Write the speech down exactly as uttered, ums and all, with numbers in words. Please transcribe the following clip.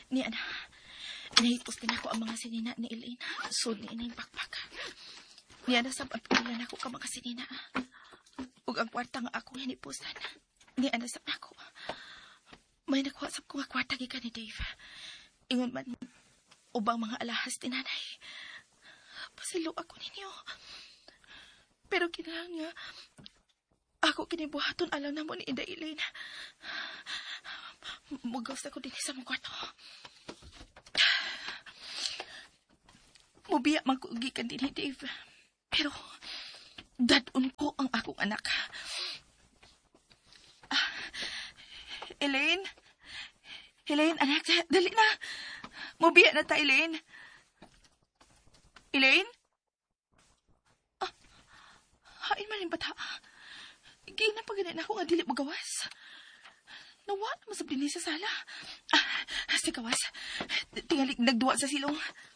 Ni ana, nahipos din ako ang mga sinina ni Elaine. Sud ni inay bakbak. Ni ana sa pagpulan ako ka mga sinina. Ug ang kwarta nga akong hinipusan. Ni ana sa ako. May nakuwasap ko nga kwarta gikan ni Dave. Ingon man, ubang mga alahas ni nanay. Pasilo ako ninyo. Pero kinahang nga, ako kinibuhaton alam na mo ni Ida Elaine. Mugaws ako din sa mong kwarto. Mubiya magkugikan din ni Dave. Pero, dadun ko ang akong anak. Ah, Elaine? Elaine, anak, dali na. Mubiya na ta, Elaine. Elaine? Ah, hain man yung bata. Gay na paganan ako nga dili magawas. Nawa naman sa sa sala. Ah, si gawas. Tingali nagduwa sa silong.